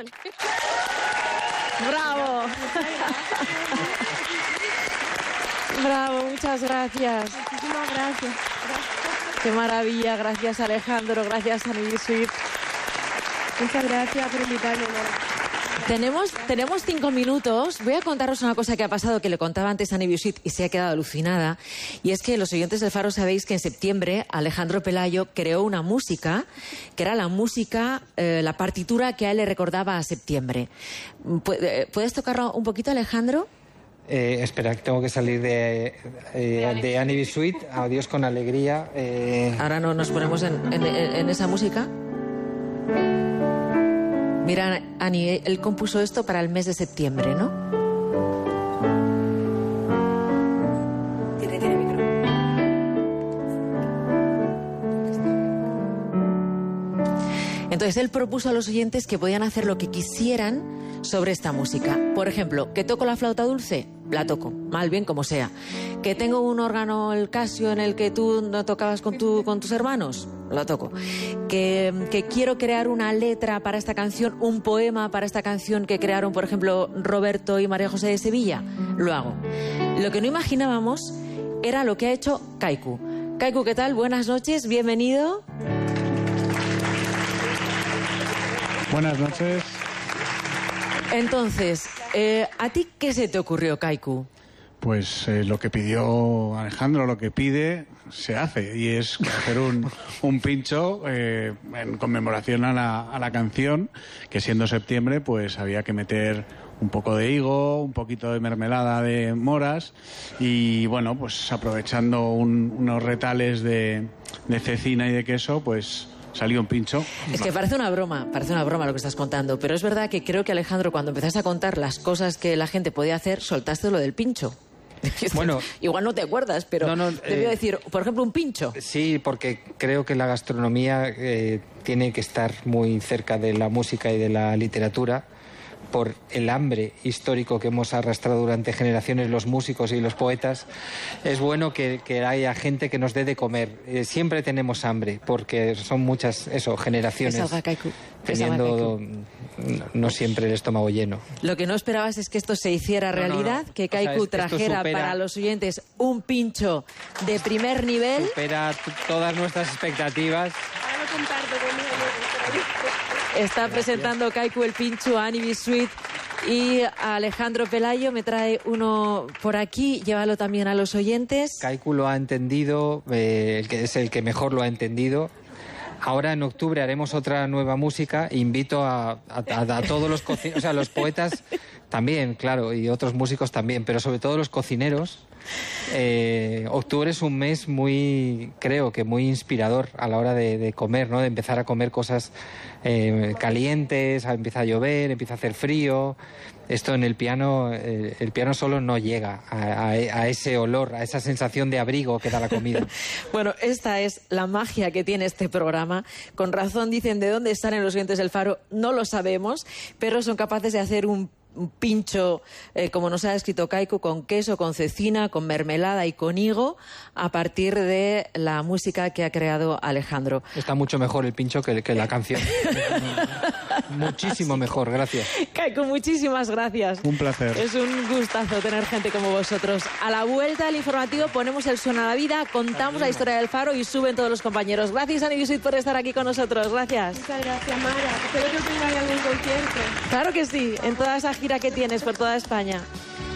Vale. ¡Bravo! Bravo, muchas gracias. Muchísimas gracias. Qué maravilla, gracias Alejandro, gracias Annie Sweet. Muchas gracias por invitarme, Nora. Tenemos 5 minutos. Voy a contaros una cosa que ha pasado, que le contaba antes a Annie Sweet y se ha quedado alucinada. Y es que los oyentes del Faro sabéis que en septiembre Alejandro Pelayo creó una música, que era la música, la partitura que a él le recordaba a septiembre. ¿Puedes tocarlo un poquito, Alejandro? Espera, que tengo que salir de Annie Sweet. Adiós con alegría. Ahora no nos ponemos en esa música. Mira, Ani, él compuso esto para el mes de septiembre, ¿no? Tiene micro. Entonces, él propuso a los oyentes que podían hacer lo que quisieran sobre esta música. Por ejemplo, que toco la flauta dulce, la toco, mal bien como sea. Que tengo un órgano, el Casio, en el que tú no tocabas con tus hermanos, lo toco. Que quiero crear una letra para esta canción, un poema para esta canción que crearon, por ejemplo, Roberto y María José de Sevilla, lo hago. Lo que no imaginábamos era lo que ha hecho Kaiku. Kaiku, ¿qué tal? Buenas noches, bienvenido. Buenas noches. Entonces, ¿a ti qué se te ocurrió, Kaiku? Pues lo que pidió Alejandro, lo que pide, se hace. Y es hacer un pincho en conmemoración a la canción, que siendo septiembre, pues había que meter un poco de higo, un poquito de mermelada de moras y, bueno, pues aprovechando unos retales de cecina y de queso, pues salió un pincho. Es que parece una broma lo que estás contando, pero es verdad que creo que, Alejandro, cuando empezaste a contar las cosas que la gente podía hacer, soltaste lo del pincho. Bueno, igual no te acuerdas, pero te voy a decir, por ejemplo, un pincho. Sí, porque creo que la gastronomía tiene que estar muy cerca de la música y de la literatura, por el hambre histórico que hemos arrastrado durante generaciones los músicos y los poetas. Es bueno que haya gente que nos dé de comer. Siempre tenemos hambre, porque son muchas generaciones teniendo no siempre el estómago lleno. Lo que no esperabas es que esto se hiciera realidad, que Kaiku trajera para los oyentes un pincho de primer nivel. Supera todas nuestras expectativas. Ahora lo comparto conmigo. Está presentando Kaiku el pincho a Annie Sweet y a Alejandro Pelayo. Me trae uno por aquí, llévalo también a los oyentes. Kaiku lo ha entendido, es el que mejor lo ha entendido. Ahora en octubre haremos otra nueva música. Invito a todos los cocineros, o sea, los poetas también, claro, y otros músicos también, pero sobre todo los cocineros. Octubre es un mes creo que muy inspirador a la hora de comer, ¿no? De empezar a comer cosas calientes, empieza a llover, empieza a hacer frío. Esto en el piano solo no llega a ese olor, a esa sensación de abrigo que da la comida. Bueno, esta es la magia que tiene este programa. Con razón dicen de dónde salen los oyentes del Faro, no lo sabemos, pero son capaces de hacer un pincho, como nos ha escrito Kaiku, con queso, con cecina, con mermelada y con higo, a partir de la música que ha creado Alejandro. Está mucho mejor el pincho que la canción. Muchísimo mejor, gracias. Kaiku, muchísimas gracias. Un placer. Es un gustazo tener gente como vosotros. A la vuelta del informativo ponemos el Suena la Vida, contamos la historia del Faro y suben todos los compañeros. Gracias, Annie Sweet, por estar aquí con nosotros. Gracias. Muchas gracias, Mara. Espero que tengáis algún concierto. Claro que sí, en toda esa gira que tienes por toda España.